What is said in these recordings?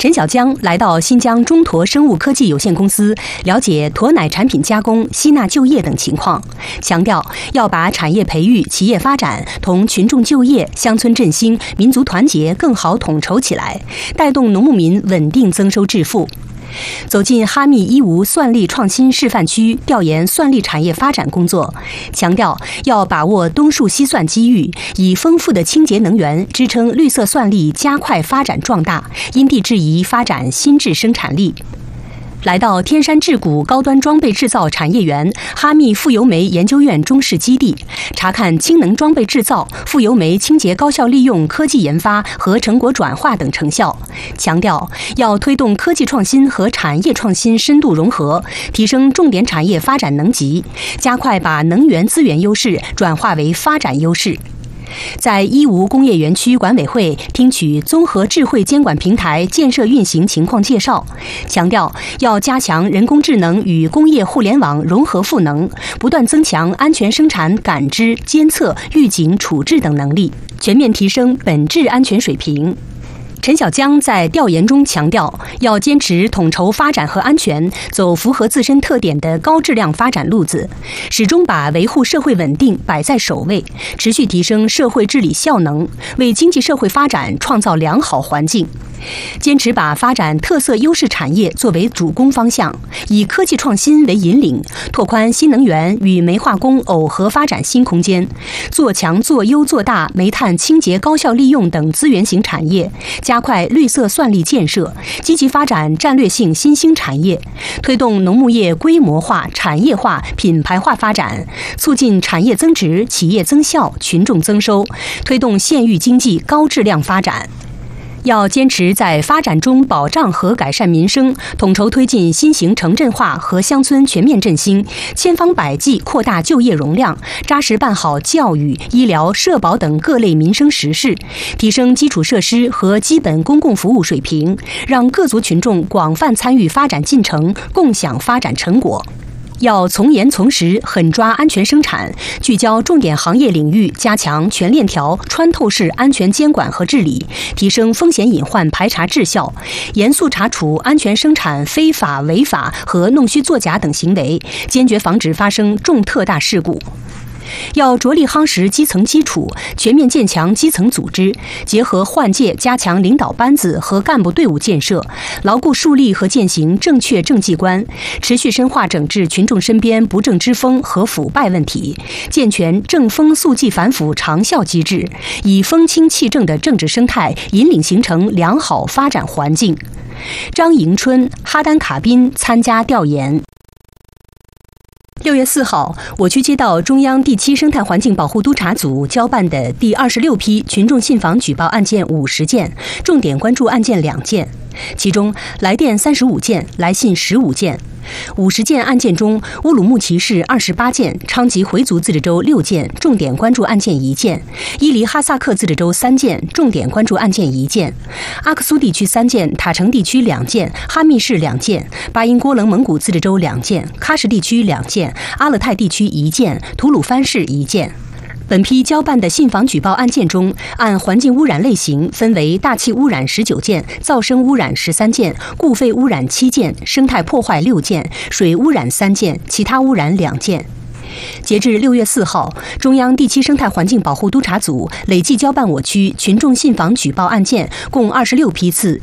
陈小江来到新疆中驼生物科技有限公司，了解驼奶产品加工、吸纳就业等情况，强调要把产业培育、企业发展同群众就业、乡村振兴、民族团结更好统筹起来，带动农牧民稳定增收致富。走进哈密伊吾蒜粒创新示范区，调研蒜粒产业发展工作，强调要把握冬树西蒜机遇，以丰富的清洁能源支撑绿色蒜粒加快发展壮大，因地制宜发展新质生产力。来到天山智谷高端装备制造产业园哈密富油煤研究院中试基地，查看氢能装备制造、富油煤清洁高效利用科技研发和成果转化等成效，强调要推动科技创新和产业创新深度融合，提升重点产业发展能级，加快把能源资源优势转化为发展优势。在伊吾工业园区管委会听取综合智慧监管平台建设运行情况介绍，强调要加强人工智能与工业互联网融合赋能，不断增强安全生产感知、监测、预警、处置等能力，全面提升本质安全水平。陈小江在调研中强调，要坚持统筹发展和安全，走符合自身特点的高质量发展路子，始终把维护社会稳定摆在首位，持续提升社会治理效能，为经济社会发展创造良好环境。坚持把发展特色优势产业作为主攻方向，以科技创新为引领，拓宽新能源与煤化工耦合发展新空间，做强做优做大煤炭清洁高效利用等资源型产业，加快绿色蒜粒建设，积极发展战略性新兴产业，推动农牧业规模化、产业化、品牌化发展，促进产业增值、企业增效、群众增收，推动县域经济高质量发展。要坚持在发展中保障和改善民生，统筹推进新型城镇化和乡村全面振兴，千方百计扩大就业容量，扎实办好教育、医疗、社保等各类民生实事，提升基础设施和基本公共服务水平，让各族群众广泛参与发展进程，共享发展成果。要从严从实，狠抓安全生产，聚焦重点行业领域，加强全链条、穿透式安全监管和治理，提升风险隐患排查质效，严肃查处安全生产非法、违法和弄虚作假等行为，坚决防止发生重特大事故。要着力夯实基层基础，全面建强基层组织，结合换届加强领导班子和干部队伍建设，牢固树立和践行正确政绩观，持续深化整治群众身边不正之风和腐败问题，健全正风肃纪反腐长效机制，以风清气正的政治生态引领形成良好发展环境。张迎春、哈丹卡宾参加调研。6月4号，我区接到中央第7生态环境保护督察组交办的第26批群众信访举报案件50件，重点关注案件2件，其中来电35件，来信15件。50件案件中，乌鲁木齐市28件，昌吉回族自治州6件，重点关注案件1件；伊犁哈萨克自治州3件，重点关注案件1件；阿克苏地区3件，塔城地区2件，哈密市2件，巴音郭楞蒙古自治州2件，喀什地区2件，阿勒泰地区1件，吐鲁番市1件。本批交办的信访举报案件中，按环境污染类型分为大气污染19件、噪声污染13件、固废污染7件、生态破坏6件、水污染3件、其他污染2件。截至6月4号，中央第7生态环境保护督察组累计交办我区群众信访举报案件共26批次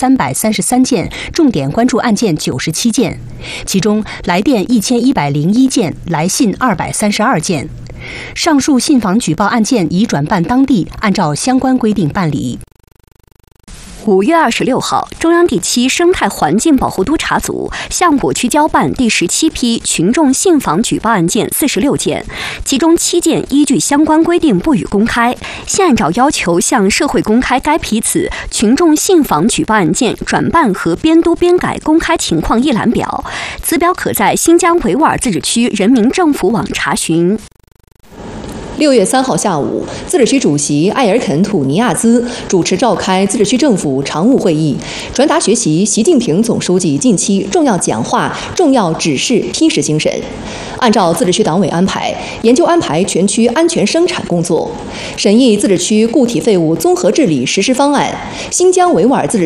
1333件，重点关注案件97件，其中来电1101件，来信232件。上述信访举报案件已转办当地，按照相关规定办理。 5月26号，中央第7生态环境保护督察组向我区交办第17批群众信访举报案件46件，其中7件依据相关规定不予公开，现按照要求向社会公开该批次群众信访举报案件转办和编督编改公开情况一览表，此表可在新疆维吾尔自治区人民政府网查询。 6月3号下午，自治区主席艾尔肯·土尼亚兹主持召开自治区政府常务会议，传达学习习近平总书记近期重要讲话、重要指示批示精神。按照自治区党委安排，研究安排全区安全生产工作，审议自治区固体废物综合治理实施方案，新疆维吾尔自治